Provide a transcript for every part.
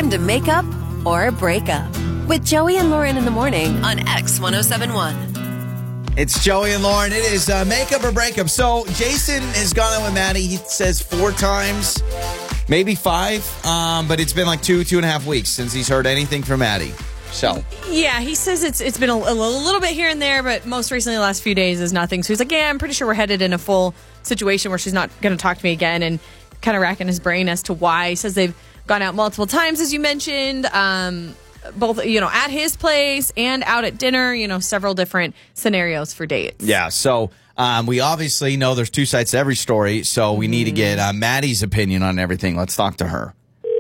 time to make up or break up with Joey and Lauren in the morning on X1071. It's Joey and Lauren. It is makeup or breakup. So Jason has gone out with Maddie. He says 4 times, maybe 5. But it's been like 2.5 weeks since he's heard anything from Maddie. So yeah, he says it's been a little bit here and there, but most recently the last few days is nothing. So he's like, yeah, I'm pretty sure we're headed in a full situation where she's not going to talk to me again, and kind of racking his brain as to why. He says they've gone out multiple times, as you mentioned, both, at his place and out at dinner, several different scenarios for dates. yeah, so we obviously know there's 2 sides to every story, so we need to get Maddie's opinion on everything. Let's talk to her.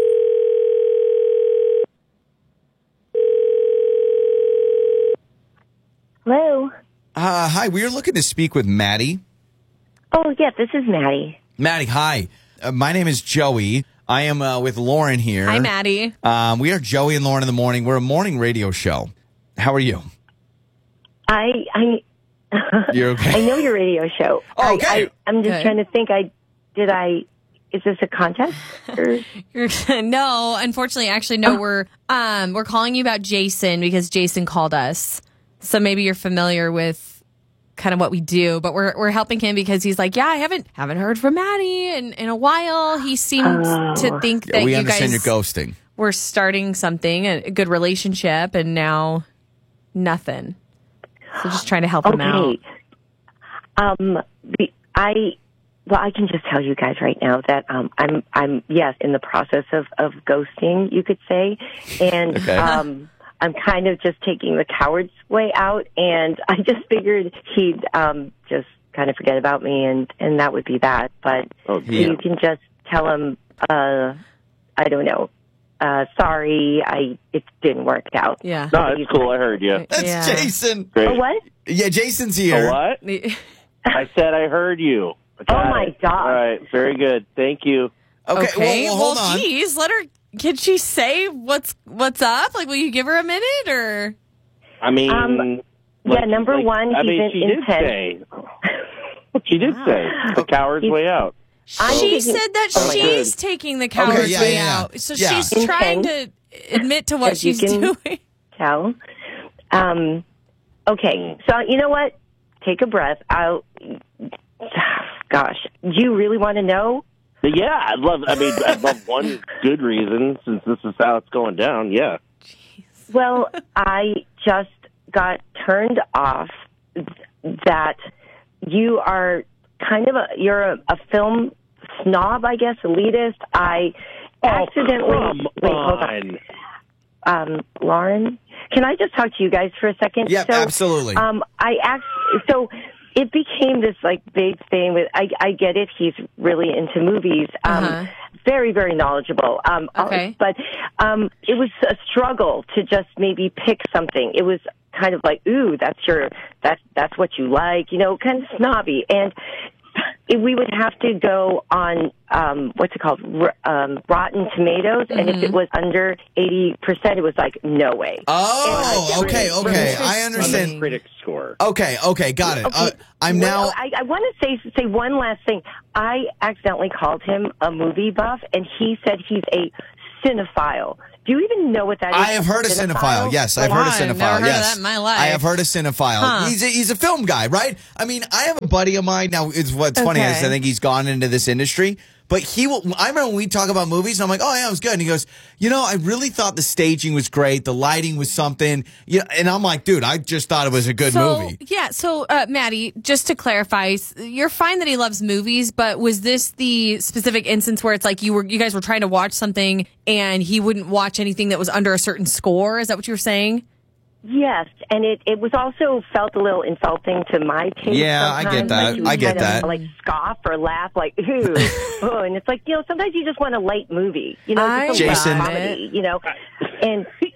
Hello. Hi, we are looking to speak with Maddie. Oh, yeah, this is Maddie. Maddie, hi. My name is Joey. I am with Lauren here. Hi, Maddie. We are Joey and Lauren in the morning. We're a morning radio show. How are you? You're okay? I know your radio show. Oh, okay. I'm just trying to think. Is this a contest? Or? No, unfortunately, actually, no. We're calling you about Jason because Jason called us. So maybe you're familiar with kind of what we do, but we're helping him because he's like, yeah, I haven't heard from Maddie in a while. He seemed to think that we you understand guys you're ghosting. Were starting something, a good relationship, and now nothing. So just trying to help him out. I can just tell you guys right now that I'm yes in the process of ghosting, you could say, and okay. I'm kind of just taking the coward's way out, and I just figured he'd just kind of forget about me, and that would be that. But you can just tell him, I don't know, sorry, it didn't work out. Yeah. No, that's cool. I heard you. That's Jason. Great. Oh, what? Yeah, Jason's here. What? I said I heard you. Oh, my God. All right, very good. Thank you. Okay, well, hold on. Geez, let her. Can she say what's up? Like, will you give her a minute or? I mean, number one, she did say. She did say the coward's way out. She said that she's taking the coward's way out. So she's trying to admit to what she's doing. Tell. Okay, so you know what? Take a breath. Gosh, do you really want to know? Yeah, I'd love one good reason, since this is how it's going down, yeah. Jeez. Well, I just got turned off that you are kind of you're a film snob, I guess, elitist. I accidentally... Wait, hold on. Lauren, can I just talk to you guys for a second? Yeah, absolutely. So it became this big thing with, I get it. He's really into movies. Very, very knowledgeable. Okay. But it was a struggle to just maybe pick something. It was kind of like, ooh, that's what you like, kind of snobby. And we would have to go on, what's it called? Rotten Tomatoes. And if it was under 80%, it was like, no way. Oh, okay. I understand. Critic score. Okay, got it. Okay. I'm now... I want to say one last thing. I accidentally called him a movie buff, and he said he's a cinephile. Do you even know what that is? I have heard of cinephile. Yes, I've heard of cinephile. I've never heard yes, of that in my life. I have heard of cinephile. Huh. He's a film guy, right? I mean, I have a buddy of mine. Now, what's funny is I think he's gone into this industry. But I remember when we talk about movies, and I'm like, oh, yeah, it was good. And he goes, I really thought the staging was great. The lighting was something. And I'm like, dude, I just thought it was a good movie. Yeah. So, Maddie, just to clarify, you're fine that he loves movies, but was this the specific instance where it's like you guys were trying to watch something and he wouldn't watch anything that was under a certain score? Is that what you were saying? Yes, and it was also felt a little insulting to my taste. Yeah, I get that. I get that. Like scoff or laugh, like ooh, oh, and it's like sometimes you just want a light movie, just a Jason, comedy, and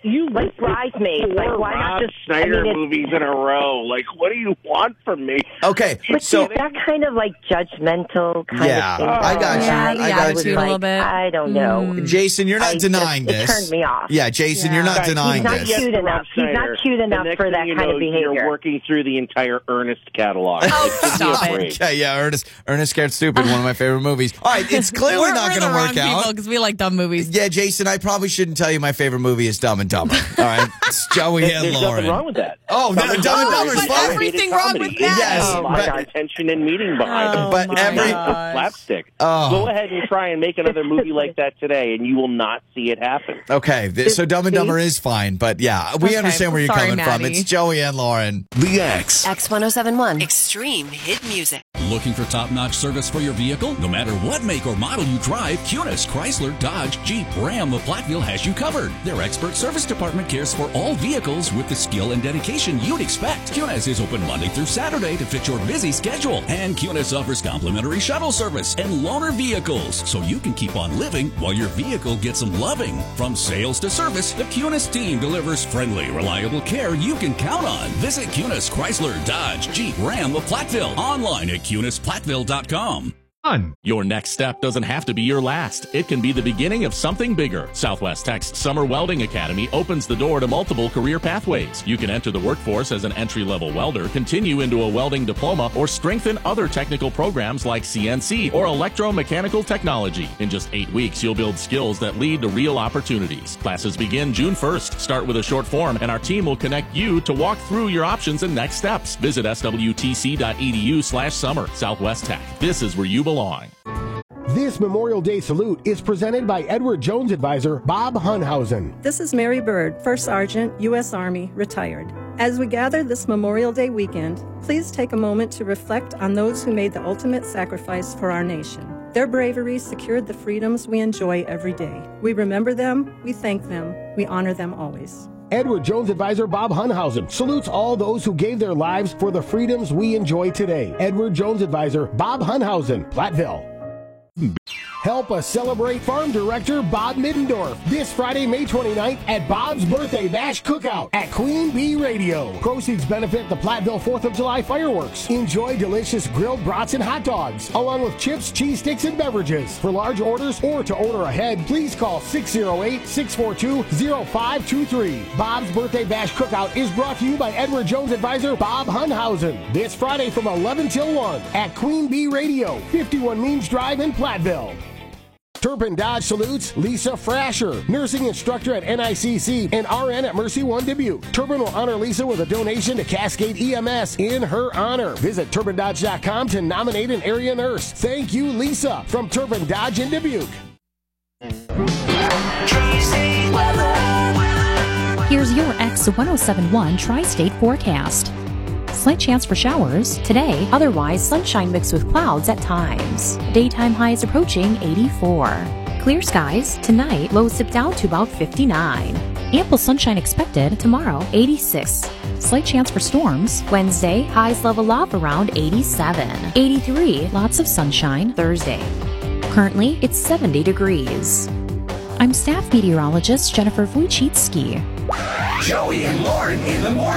You like Bridesmaids. Like, why not just Snyder movies in a row? Like, what do you want from me? Okay, but so is that kind of like judgmental kind of thing? I got you. I got you. A little bit. I don't know. Jason, you're not denying this. It turned me off. Yeah, Jason, you're not denying this. He's not cute enough. He's not cute enough for that kind of behavior. You're working through the entire Ernest catalog. Oh, stop it. Okay, yeah, Ernest Scared Stupid, one of my favorite movies. All right, it's clearly not going to work out. Because we like dumb movies. Yeah, Jason, I probably shouldn't tell you my favorite movie is Dumb and Dumber. All right, it's Joey and There's Lauren. nothing wrong with that. Oh, Dumb and Dumber's fine. Everything wrong with that. Yes, a lot of intention and meaning behind it. But every slapstick. Go ahead and try and make another movie like that today, and you will not see it happen. Okay, so Dumb and Dumber is fine, but yeah, we understand where you're coming from. It's Joey and Lauren. The X. X1071 Extreme Hit Music. Looking for top-notch service for your vehicle? No matter what make or model you drive, Cunis, Chrysler, Dodge, Jeep, Ram of Platteville has you covered. Their expert service department cares for all vehicles with the skill and dedication you'd expect. Cunis is open Monday through Saturday to fit your busy schedule. And Cunis offers complimentary shuttle service and loaner vehicles, so you can keep on living while your vehicle gets some loving. From sales to service, the Cunis team delivers friendly, reliable care you can count on. Visit Cunis, Chrysler, Dodge, Jeep, Ram of Platteville. Online at CunisPlatteville.com. Your next step doesn't have to be your last. It can be the beginning of something bigger. Southwest Tech's Summer Welding Academy opens the door to multiple career pathways. You can enter the workforce as an entry-level welder, continue into a welding diploma, or strengthen other technical programs like CNC or electromechanical technology. In just 8 weeks, you'll build skills that lead to real opportunities. Classes begin June 1st. Start with a short form, and our team will connect you to walk through your options and next steps. Visit swtc.edu/summer. Southwest Tech. This is where you belong. This Memorial Day salute is presented by Edward Jones advisor Bob Hunhausen. This is Mary Bird, First Sergeant, U.S. Army, retired. As we gather this Memorial Day weekend, please take a moment to reflect on those who made the ultimate sacrifice for our nation. Their bravery secured the freedoms we enjoy every day. We remember them, we thank them, we honor them always. Edward Jones advisor Bob Hunhausen salutes all those who gave their lives for the freedoms we enjoy today. Edward Jones advisor Bob Hunhausen, Platteville. Help us celebrate Farm Director Bob Middendorf this Friday, May 29th at Bob's Birthday Bash Cookout at Queen Bee Radio. Proceeds benefit the Platteville 4th of July fireworks. Enjoy delicious grilled brats and hot dogs, along with chips, cheese sticks, and beverages. For large orders or to order ahead, please call 608-642-0523. Bob's Birthday Bash Cookout is brought to you by Edward Jones advisor Bob Hunhausen. This Friday from 11 till 1 at Queen Bee Radio, 51 Means Drive in Platteville. Turpin Dodge salutes Lisa Frasher, nursing instructor at NICC and RN at Mercy One Dubuque. Turpin will honor Lisa with a donation to Cascade EMS in her honor. Visit TurpinDodge.com to nominate an area nurse. Thank you, Lisa, from Turpin Dodge in Dubuque. Here's your X1071 Tri-State forecast. Slight chance for showers today, otherwise sunshine mixed with clouds at times. Daytime highs approaching 84. Clear skies tonight, lows dip down to about 59. Ample sunshine expected tomorrow, 86. Slight chance for storms Wednesday, highs level off around 87. 83, lots of sunshine Thursday. Currently, it's 70 degrees. I'm staff meteorologist Jennifer Wojcicki. Joey and Lauren in the morning.